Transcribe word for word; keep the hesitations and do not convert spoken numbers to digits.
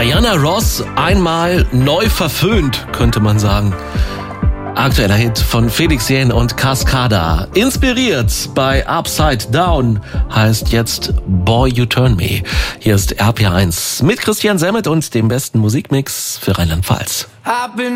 Diana Ross einmal neu verföhnt, könnte man sagen. Aktueller Hit von Felix Jähn und Cascada. Inspiriert bei Upside Down heißt jetzt Boy You Turn Me. Hier ist R P R eins mit Christian Semmet und dem besten Musikmix für Rheinland-Pfalz.